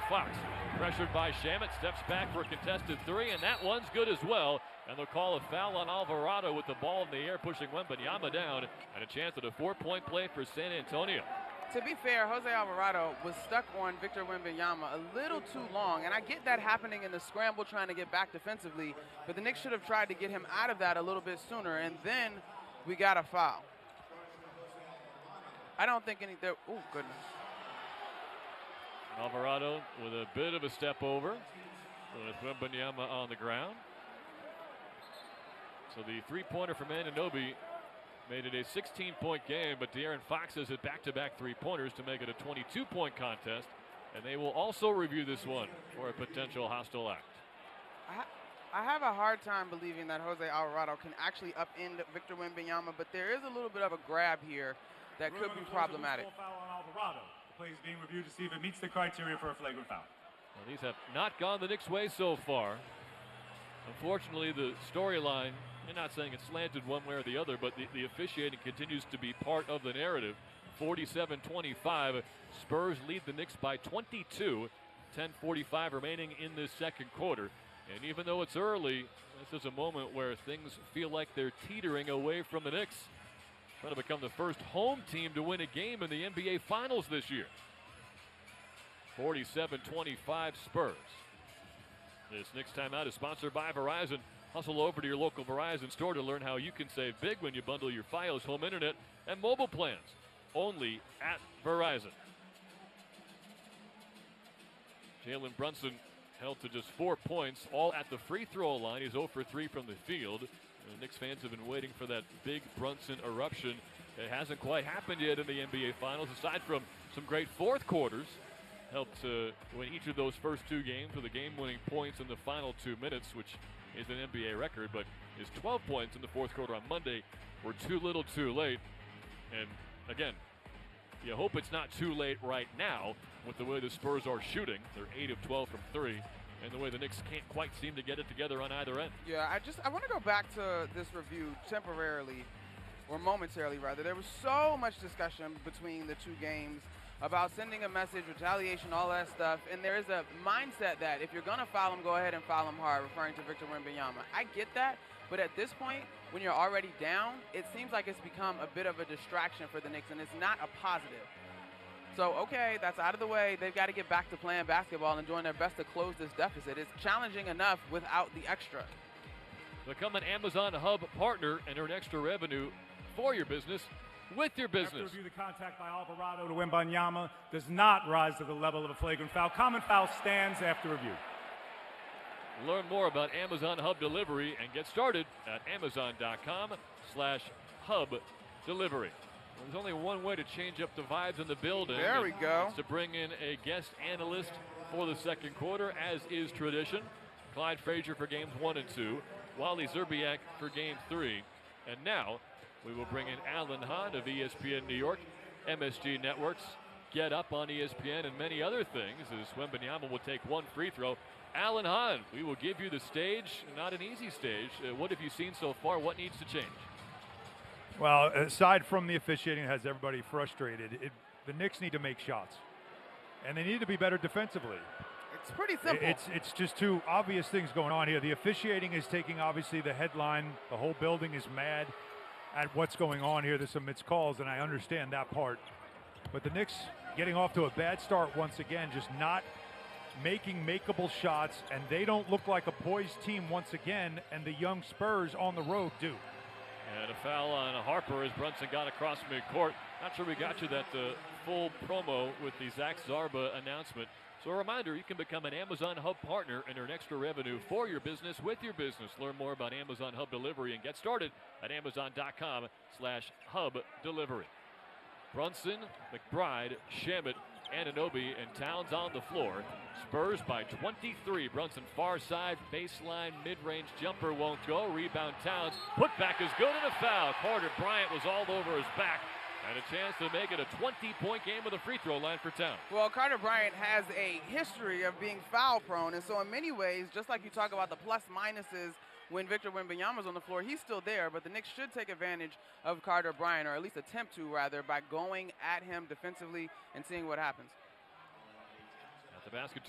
Fox. Pressured by Shamet, steps back for a contested three, and that one's good as well. And they'll call a foul on Alvarado with the ball in the air, pushing Wembanyama down, and a chance at a 4-point play for San Antonio. To be fair, Jose Alvarado was stuck on Victor Wembanyama a little too long, and I get that happening in the scramble trying to get back defensively, but the Knicks should have tried to get him out of that a little bit sooner, and then we got a foul. I don't think oh, goodness. Alvarado with a bit of a step over with Wembanyama on the ground. So the three-pointer from Anunoby made it a 16-point game, but De'Aaron Fox has hit back-to-back three-pointers to make it a 22-point contest, and they will also review this one for a potential hostile act. I have a hard time believing that Jose Alvarado can actually upend Victor Wembanyama, but there is a little bit of a grab here that could be problematic. Foul on Alvarado. The play is being reviewed to see if it meets the criteria for a flagrant foul. Well, these have not gone the Knicks' way so far. Unfortunately, the storyline, I'm not saying it's slanted one way or the other, but the officiating continues to be part of the narrative. 47-25, Spurs lead the Knicks by 22. 10:45 remaining in this second quarter. And even though it's early, this is a moment where things feel like they're teetering away from the Knicks. Trying to become the first home team to win a game in the NBA Finals this year. 47-25 Spurs. This Knicks timeout is sponsored by Verizon. Hustle over to your local Verizon store to learn how you can save big when you bundle your Fios home internet and mobile plans. Only at Verizon. Jalen Brunson held to just 4 points, all at the free throw line. He's 0 for 3 from the field. The Knicks fans have been waiting for that big Brunson eruption. It hasn't quite happened yet in the NBA Finals, aside from some great fourth quarters. Helped to win each of those first two games with the game-winning points in the final 2 minutes, which is an NBA record, but his 12 points in the fourth quarter on Monday were too little too late. And again, you hope it's not too late right now with the way the Spurs are shooting. They're 8 of 12 from 3. And the way the Knicks can't quite seem to get it together on either end. Yeah, I want to go back to this review temporarily, or momentarily rather. There was so much discussion between the two games about sending a message, retaliation, all that stuff. And there is a mindset that if you're going to foul him, go ahead and foul him hard, referring to Victor Wembanyama. I get that, but at this point, when you're already down, it seems like it's become a bit of a distraction for the Knicks, and it's not a positive. So, okay, that's out of the way. They've got to get back to playing basketball and doing their best to close this deficit. It's challenging enough without the extra. Become an Amazon Hub partner and earn extra revenue for your business with your business. After review, the contact by Alvarado to Wembanyama does not rise to the level of a flagrant foul. Common foul stands after review. Learn more about Amazon Hub Delivery and get started at Amazon.com/Hub Delivery. There's only one way to change up the vibes in the building. There we go. It's to bring in a guest analyst for the second quarter, as is tradition. Clyde Frazier for games 1 and 2. Wally Zerbiak for game 3. And now we will bring in Alan Hahn of ESPN New York, MSG Networks, Get Up on ESPN, and many other things, as Wembanyama will take one free throw. Alan Hahn, we will give you the stage, not an easy stage. What have you seen so far? What needs to change? Well, aside from the officiating that has everybody frustrated, the Knicks need to make shots. And they need to be better defensively. It's pretty simple. It's just two obvious things going on here. The officiating is taking, obviously, the headline. The whole building is mad at what's going on here. There's some missed calls, and I understand that part. But the Knicks getting off to a bad start once again, just not making makeable shots, and they don't look like a poised team once again, and the young Spurs on the road do. And a foul on Harper as Brunson got across midcourt. Not sure we got you that full promo with the Zach Zarba announcement. So a reminder, you can become an Amazon Hub partner and earn extra revenue for your business with your business. Learn more about Amazon Hub Delivery and get started at Amazon.com/Hub Delivery. Brunson, McBride, Shamet, Anunoby, and Towns on the floor. Spurs by 23. Brunson far side, baseline, mid-range jumper won't go. Rebound Towns. Put back is good and a foul. Carter Bryant was all over his back. And a chance to make it a 20-point game with a free throw line for Towns. Well, Carter Bryant has a history of being foul prone. And so in many ways, just like you talk about the plus minuses when Victor Wembanyama's on the floor, he's still there. But the Knicks should take advantage of Carter Bryant, or at least attempt to, rather, by going at him defensively and seeing what happens. At the basket.